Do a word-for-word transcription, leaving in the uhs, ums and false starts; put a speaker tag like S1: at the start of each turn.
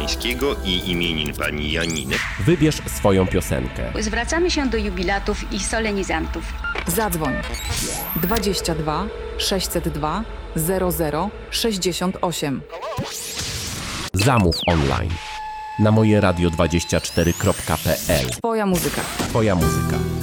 S1: Pańskiego i imienin pani Janiny.
S2: Wybierz swoją piosenkę.
S3: Zwracamy się do jubilatów i solenizantów.
S4: Zadzwoń dwadzieścia dwa sześćset dwa zero zero sześćdziesiąt osiem.
S2: Zamów online na moje radio dwadzieścia cztery kropka p l.
S4: Twoja muzyka.
S2: Twoja muzyka.